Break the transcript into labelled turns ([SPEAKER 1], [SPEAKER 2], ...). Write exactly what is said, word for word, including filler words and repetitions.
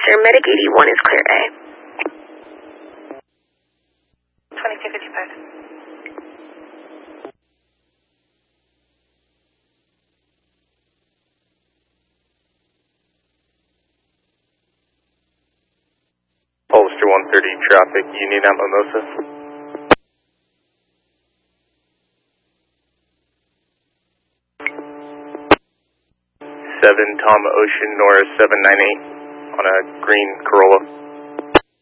[SPEAKER 1] sir. Medic eighty-one is clear A.
[SPEAKER 2] twenty-two fifty-five.
[SPEAKER 3] Holster one thirty traffic, Union at Mimosa. seven Tom Ocean Norris seven nine eight on a green Corolla.